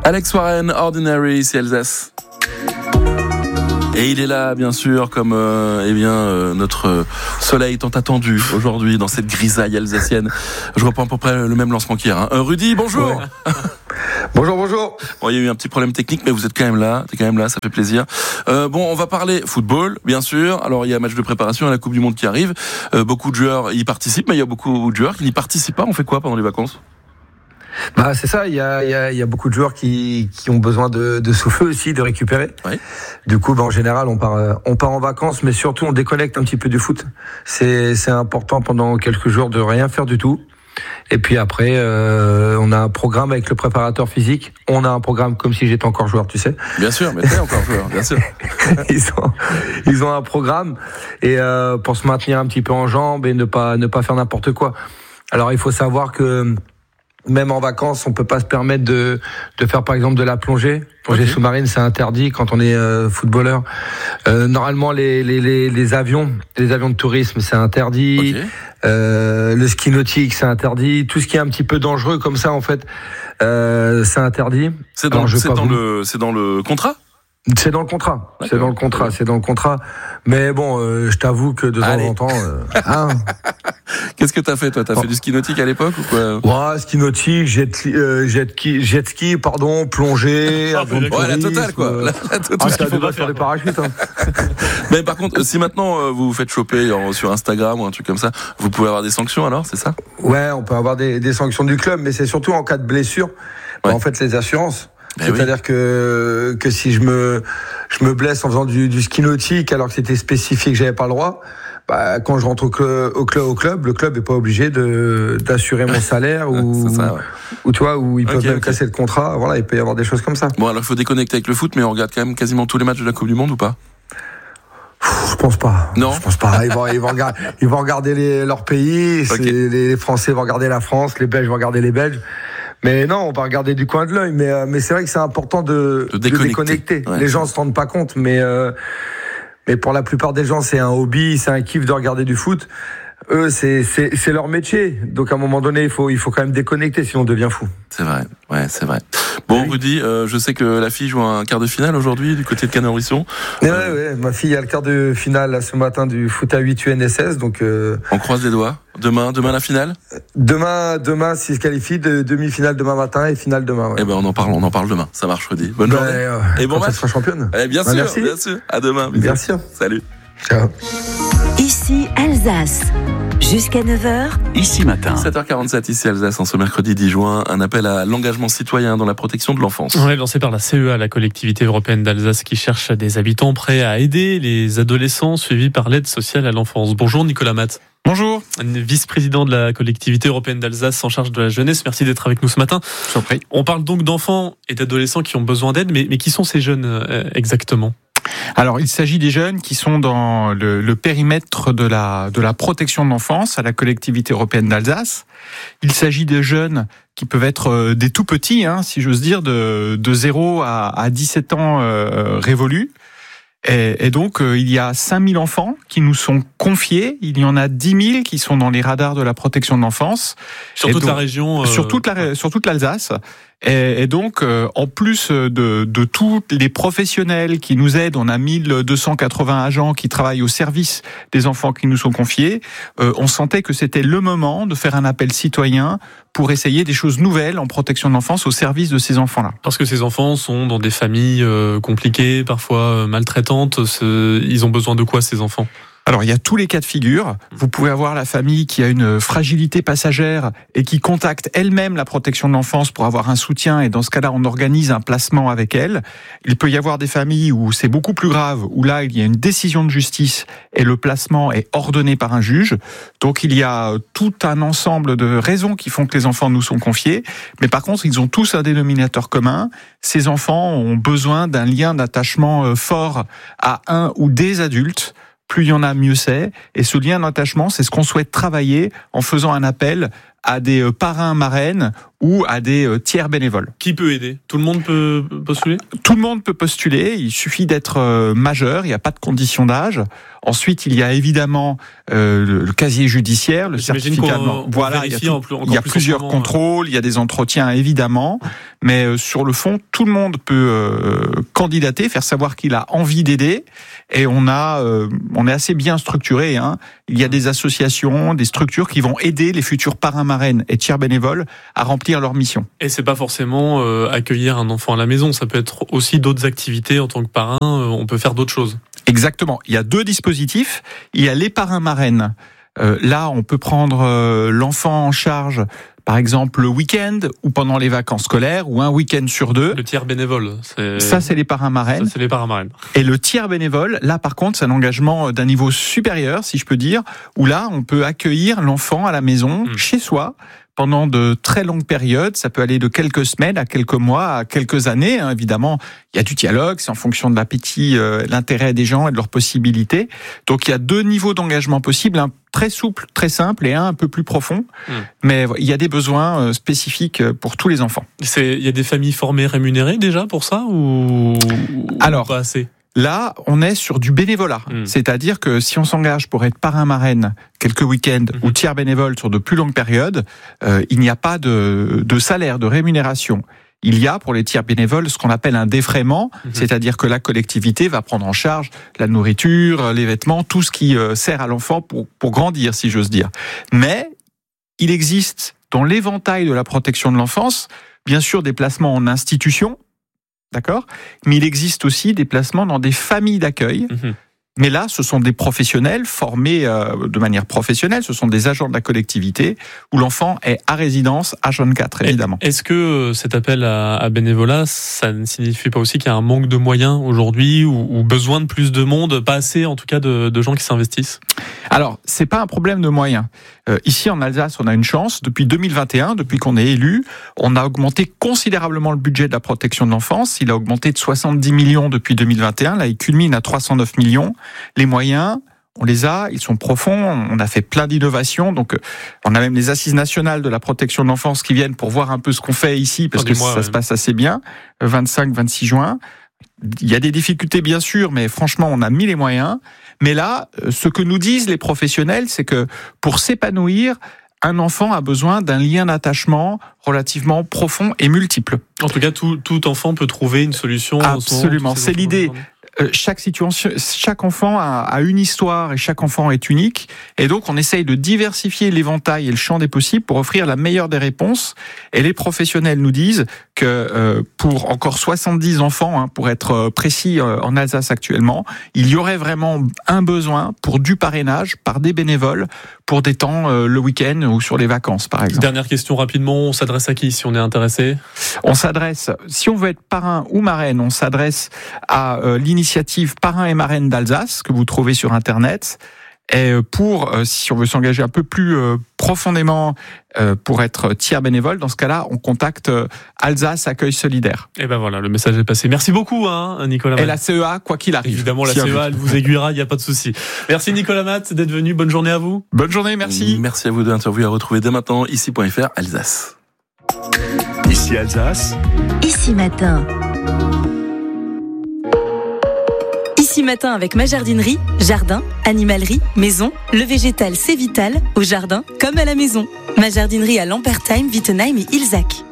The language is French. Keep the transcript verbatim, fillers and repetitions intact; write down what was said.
Alex Warren, Ordinary, c'est Alsace. Et il est là, bien sûr, comme euh, eh bien euh, notre soleil tant attendu aujourd'hui dans cette grisaille alsacienne. Je reprends à peu près le même lancement qu'hier. Hein. Euh, Rudy, bonjour. Ouais. Bonjour, bonjour. Bon, il y a eu un petit problème technique, mais vous êtes quand même là. T'es quand même là, ça fait plaisir. Euh, bon, on va parler football, bien sûr. Alors, il y a un match de préparation à la Coupe du Monde qui arrive. Euh, beaucoup de joueurs y participent, mais il y a beaucoup de joueurs qui n'y participent pas. On fait quoi pendant les vacances ? Bah c'est ça, il y a, il y a, il y a beaucoup de joueurs qui, qui ont besoin de, de souffler aussi, de récupérer. Oui. Du coup, bah, en général, on part, on part en vacances, mais surtout on déconnecte un petit peu du foot. C'est, c'est important pendant quelques jours de rien faire du tout. Et puis après, euh, on a un programme avec le préparateur physique. On a un programme comme si j'étais encore joueur, tu sais. Bien sûr, mais t'es encore joueur, bien sûr. ils ont, ils ont un programme et euh, pour se maintenir un petit peu en jambes et ne pas, ne pas faire n'importe quoi. Alors il faut savoir que même en vacances, on peut pas se permettre de, de faire par exemple de la plongée. Plongée okay. sous-marine, c'est interdit quand on est euh, footballeur. Euh, normalement, les, les, les, les avions, les avions de tourisme, c'est interdit. Okay. Euh, le ski nautique, c'est interdit. Tout ce qui est un petit peu dangereux comme ça, en fait, euh, c'est interdit. C'est dans, c'est dans le, c'est dans le contrat ? C'est dans le contrat. D'accord. C'est dans le contrat. C'est dans le contrat. Mais bon, euh, je t'avoue que de temps en temps. Euh, hein. Qu'est-ce que t'as fait, toi ? T'as oh. fait du ski nautique à l'époque ou quoi ? Ouais, ski nautique, jet, euh, jet, ski, jet ski, pardon, plongée, ah, ouais, tourisme, la totale, quoi. Euh... La, la totale. Ah, ce qu'il faut pas faire des parachutes. Hein. Mais par contre, si maintenant euh, vous vous faites choper euh, sur Instagram ou un truc comme ça, vous pouvez avoir des sanctions alors, c'est ça ? Ouais, on peut avoir des, des sanctions du club, mais c'est surtout en cas de blessure. Ouais. Bah, en fait, les assurances. Ben C'est-à-dire oui. que que si je me je me blesse en faisant du, du ski nautique alors que c'était spécifié que j'avais pas le droit, bah quand je rentre au club au club, au club le club est pas obligé de d'assurer mon salaire ou ça, ouais. ou tu vois ou ils peuvent okay, même okay. casser le contrat. Voilà, il peut y avoir des choses comme ça. Bon alors il faut déconnecter avec le foot, mais on regarde quand même quasiment tous les matchs de la Coupe du Monde ou pas ? Je pense pas. Non. Je pense pas. Ils vont, ils vont regarder, ils vont regarder les, leur pays. Okay. C'est, les Français vont regarder la France, les Belges vont regarder les Belges. Mais non, on va regarder du coin de l'œil. Mais, euh, mais c'est vrai que c'est important de, de déconnecter. De déconnecter. Ouais. Les gens se rendent pas compte, mais, euh, mais pour la plupart des gens, c'est un hobby, c'est un kiff de regarder du foot. Eux, c'est, c'est, c'est leur métier. Donc, à un moment donné, il faut, il faut quand même déconnecter, sinon on devient fou. C'est vrai. Ouais, c'est vrai. Bon, oui. Rudy, euh, je sais que la fille joue un quart de finale aujourd'hui du côté de Canet-en-Brisson. Ouais, euh... ouais, ma fille a le quart de finale là, ce matin du foot à huit U N S S. Donc, euh... on croise les doigts. Demain, demain la finale. Demain, demain, s'il se qualifie, de demi-finale demain matin et finale demain. Ouais. Eh ben, on en parle, on en parle demain. Ça marche, Rudy. Bonne journée. Euh, et bon match. Ça sera championne. Eh bien bah, sûr, merci. bien sûr. À demain. Bien sûr. Salut. Ciao. Ici Alsace. Jusqu'à neuf heures. Ici matin. sept heures quarante-sept, ici Alsace, en ce mercredi dix juin. Un appel à l'engagement citoyen dans la protection de l'enfance. Ouais, lancé par la C E A, la collectivité européenne d'Alsace, qui cherche des habitants prêts à aider les adolescents suivis par l'aide sociale à l'enfance. Bonjour Nicolas Matt. Bonjour. Vice-président de la collectivité européenne d'Alsace en charge de la jeunesse. Merci d'être avec nous ce matin. Je t'en prie. On parle donc d'enfants et d'adolescents qui ont besoin d'aide, mais, mais qui sont ces jeunes euh, exactement ? Alors, il s'agit des jeunes qui sont dans le, le périmètre de la, de la protection de l'enfance à la collectivité européenne d'Alsace. Il s'agit de jeunes qui peuvent être des tout petits, hein, si j'ose dire, de, de zéro à, à dix-sept ans euh, révolus. Et, et donc, euh, il y a cinq mille enfants qui nous sont confiés. Il y en a dix mille qui sont dans les radars de la protection de l'enfance. Sur toute donc, la région euh... Sur toute la, sur toute l'Alsace. Et, et donc, euh, en plus de, de tous les professionnels qui nous aident, on a mille deux cent quatre-vingts agents qui travaillent au service des enfants qui nous sont confiés. Euh, on sentait que c'était le moment de faire un appel citoyen pour essayer des choses nouvelles en protection de l'enfance au service de ces enfants-là. Parce que ces enfants sont dans des familles euh, compliquées, parfois euh, maltraitantes. Ils ont besoin de quoi, ces enfants ? Alors, il y a tous les cas de figure. Vous pouvez avoir la famille qui a une fragilité passagère et qui contacte elle-même la protection de l'enfance pour avoir un soutien. Et dans ce cas-là, on organise un placement avec elle. Il peut y avoir des familles où c'est beaucoup plus grave, où là, il y a une décision de justice et le placement est ordonné par un juge. Donc, il y a tout un ensemble de raisons qui font que les enfants nous sont confiés. Mais par contre, ils ont tous un dénominateur commun. Ces enfants ont besoin d'un lien d'attachement fort à un ou des adultes. Plus il y en a, mieux c'est. Et ce lien d'attachement, c'est ce qu'on souhaite travailler en faisant un appel à des parrains, marraines ou à des euh, tiers bénévoles. Qui peut aider ? Tout le monde peut postuler ? Tout le monde peut postuler, il suffit d'être euh, majeur, il n'y a pas de condition d'âge. Ensuite, il y a évidemment euh, le, le casier judiciaire, le J'imagine certificat. qu'on, qu'on voilà, il y a, tout, en plus, il y a plus plusieurs moment, contrôles, il y a des entretiens évidemment, mais euh, sur le fond, tout le monde peut euh, candidater, faire savoir qu'il a envie d'aider, et on a, euh, on est assez bien structuré. Hein. Il y a des associations, des structures qui vont aider les futurs parrains, marraines et tiers bénévoles à remplir leur mission. Et c'est pas forcément euh, accueillir un enfant à la maison, ça peut être aussi d'autres activités en tant que parrain. Euh, on peut faire d'autres choses. Exactement. Il y a deux dispositifs. Il y a les parrains marraines. Euh, là, on peut prendre euh, l'enfant en charge, par exemple le week-end ou pendant les vacances scolaires ou un week-end sur deux. Le tiers bénévole, c'est... ça c'est les parrains marraines. Ça c'est les parrains marraines. Et le tiers bénévole, là par contre, c'est un engagement d'un niveau supérieur, si je peux dire, où là on peut accueillir l'enfant à la maison, mmh. chez soi, pendant de très longues périodes. Ça peut aller de quelques semaines à quelques mois, à quelques années. Hein. Évidemment, il y a du dialogue, c'est en fonction de l'appétit, euh, l'intérêt des gens et de leurs possibilités. Donc il y a deux niveaux d'engagement possibles, un très souple, très simple, et un un peu plus profond. Mmh. Mais il y a des besoins euh, spécifiques pour tous les enfants. C'est, il y a des familles formées, rémunérées déjà pour ça ou, Alors, ou pas assez ? Là, on est sur du bénévolat. Mmh. C'est-à-dire que si on s'engage pour être parrain marraine quelques week-ends mmh. ou tiers bénévole sur de plus longues périodes, euh, il n'y a pas de, de salaire, de rémunération. Il y a pour les tiers bénévoles ce qu'on appelle un défraiement, mmh. c'est-à-dire que la collectivité va prendre en charge la nourriture, les vêtements, tout ce qui euh, sert à l'enfant pour, pour grandir, si j'ose dire. Mais il existe dans l'éventail de la protection de l'enfance, bien sûr des placements en institution, d'accord ? Mais il existe aussi des placements dans des familles d'accueil. Mmh. Mais là, ce sont des professionnels formés euh, de manière professionnelle, ce sont des agents de la collectivité où l'enfant est à résidence H vingt-quatre, évidemment. Est-ce que cet appel à, à bénévolat, ça ne signifie pas aussi qu'il y a un manque de moyens aujourd'hui ou, ou besoin de plus de monde, pas assez en tout cas de, de gens qui s'investissent ? Alors, c'est pas un problème de moyens. Euh, ici en Alsace, on a une chance. Depuis deux mille vingt et un, depuis qu'on est élu, on a augmenté considérablement le budget de la protection de l'enfance. Il a augmenté de soixante-dix millions depuis deux mille vingt et un. Là, il culmine à trois cent neuf millions. Les moyens, on les a, ils sont profonds. On a fait plein d'innovations. Donc, on a même les assises nationales de la protection de l'enfance qui viennent pour voir un peu ce qu'on fait ici, parce que ça ouais. se passe assez bien. vingt-cinq vingt-six juin. Il y a des difficultés, bien sûr, mais franchement, on a mis les moyens. Mais là, ce que nous disent les professionnels, c'est que pour s'épanouir, un enfant a besoin d'un lien d'attachement relativement profond et multiple. En tout cas, tout, tout enfant peut trouver une solution. Absolument, c'est l'idée. Chaque situation, chaque enfant a, a une histoire et chaque enfant est unique. Et donc, on essaye de diversifier l'éventail et le champ des possibles pour offrir la meilleure des réponses. Et les professionnels nous disent que euh, pour encore soixante-dix enfants, hein, pour être précis euh, en Alsace actuellement, il y aurait vraiment un besoin pour du parrainage par des bénévoles pour des temps euh, le week-end ou sur les vacances, par exemple. Dernière question rapidement, on s'adresse à qui si on est intéressé ? On s'adresse, si on veut être parrain ou marraine, on s'adresse à euh, l'initiative Parrain et Marraine d'Alsace que vous trouvez sur Internet. Et pour, euh, si on veut s'engager un peu plus euh, profondément euh, pour être tiers bénévole, dans ce cas-là, on contacte euh, Alsace Accueil Solidaire. Et ben voilà, le message est passé. Merci beaucoup, hein, Nicolas Matt. Et la C E A, quoi qu'il arrive. Évidemment, la C E A, elle vous aiguillera, il n'y a pas de souci. Merci Nicolas Matt d'être venu. Bonne journée à vous. Bonne journée, merci. Merci à vous de l'interview à retrouver dès maintenant, ici point F R, Alsace. Ici Alsace. Ici matin. Ici matin avec ma jardinerie, jardin, animalerie, maison, le végétal c'est vital, au jardin comme à la maison. Ma jardinerie à Lampertheim, Wittenheim et Ilzach.